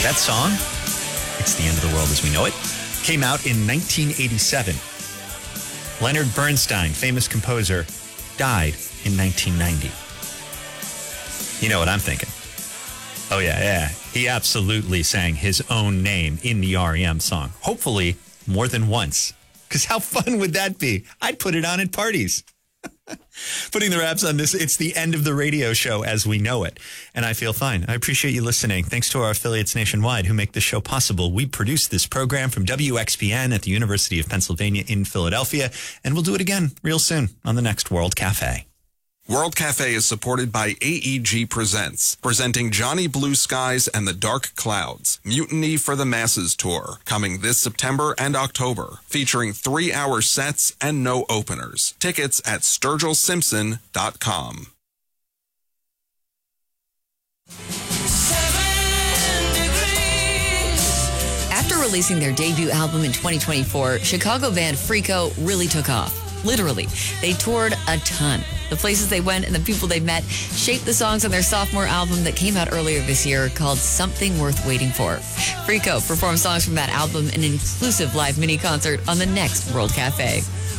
That song, It's the End of the World as We Know It, came out in 1987. Leonard Bernstein, famous composer, died in 1990. You know what I'm thinking. Oh, yeah. He absolutely sang his own name in the REM song. Hopefully more than once. Because how fun would that be? I'd put it on at parties. Putting the wraps on this, it's the end of the radio show as we know it. And I feel fine. I appreciate you listening. Thanks to our affiliates nationwide who make this show possible. We produce this program from WXPN at the University of Pennsylvania in Philadelphia. And we'll do it again real soon on the next World Cafe. World Cafe is supported by AEG Presents, presenting Johnny Blue Skies and the Dark Clouds, Mutiny for the Masses Tour, coming this September and October, featuring 3-hour sets and no openers. Tickets at SturgillSimpson.com. After releasing their debut album in 2024, Chicago band Freako really took off. Literally, they toured a ton. The places they went and the people they met shaped the songs on their sophomore album that came out earlier this year called Something Worth Waiting For. Freako performed songs from that album in an exclusive live mini concert on the next World Cafe.